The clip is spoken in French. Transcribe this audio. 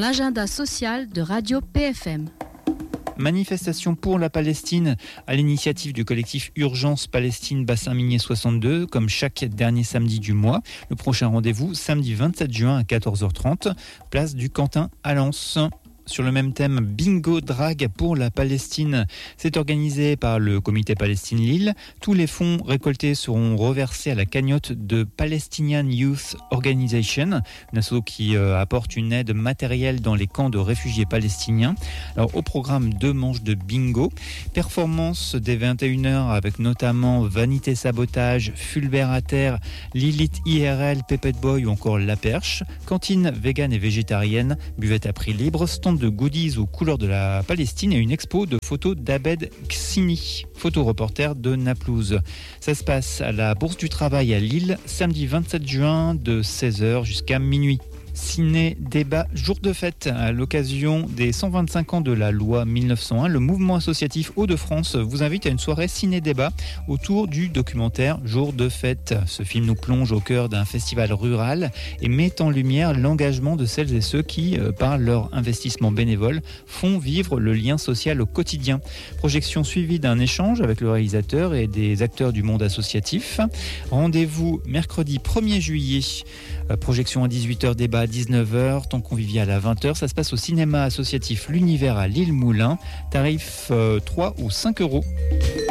l'agenda social de Radio PFM. Manifestation pour la Palestine à l'initiative du collectif Urgence Palestine Bassin Minier 62, comme chaque dernier samedi du mois. Le prochain rendez-vous, samedi 27 juin à 14h30, place du Quentin à Lens. Sur le même thème, Bingo Drag pour la Palestine. C'est organisé par le comité Palestine Lille. Tous les fonds récoltés seront reversés à la cagnotte de Palestinian Youth Organization, une asso qui apporte une aide matérielle dans les camps de réfugiés palestiniens. Alors, au programme 2 manches de bingo, performance dès 21h avec notamment Vanité Sabotage, Fulbert à Terre, Lilith IRL, Pépette Boy ou encore La Perche, cantine végane et végétarienne, buvette à prix libre, stand de goodies aux couleurs de la Palestine et une expo de photos d'Abed Ksini, photoreporter de Naplouse. Ça se passe à la Bourse du Travail à Lille, samedi 27 juin de 16h jusqu'à minuit. Ciné-débat jour de fête. À l'occasion des 125 ans de la loi 1901, le mouvement associatif Hauts-de-France vous invite à une soirée ciné-débat autour du documentaire Jour de fête. Ce film nous plonge au cœur d'un festival rural et met en lumière l'engagement de celles et ceux qui, par leur investissement bénévole, font vivre le lien social au quotidien. Projection suivie d'un échange avec le réalisateur et des acteurs du monde associatif. Rendez-vous mercredi 1er juillet. Projection à 18h, débat à 19h, temps convivial à 20h. Ça se passe au cinéma associatif L'Univers à Lille-Moulin. Tarif 3 ou 5 euros.